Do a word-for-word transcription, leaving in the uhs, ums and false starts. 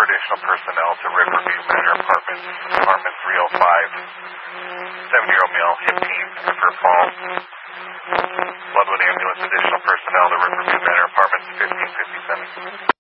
additional personnel to Riverview Manor Apartments, Apartment three oh five. seven-year-old male, hip team, for fall. Bloodwood Ambulance, additional personnel to Riverview Manor Apartments, fifteen fifty-seven.